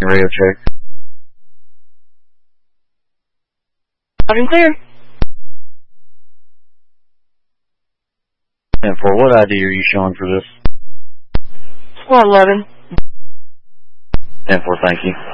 Radio check. Loud and clear. And for what ID are you showing for this? 411. And for thank you.